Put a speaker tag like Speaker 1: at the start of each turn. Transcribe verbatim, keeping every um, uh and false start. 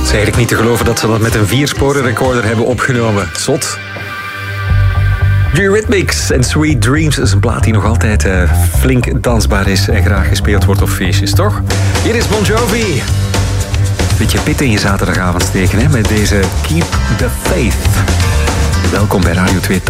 Speaker 1: is eigenlijk niet te geloven dat ze dat met een viersporen recorder hebben opgenomen. Zot. Eurythmics en Sweet Dreams is een plaat die nog altijd uh, flink dansbaar is en graag gespeeld wordt op feestjes, toch? Hier is Bon Jovi. Beetje pit in je zaterdagavond steken, hè, met deze Keep the Faith. Welkom bij Radio twee.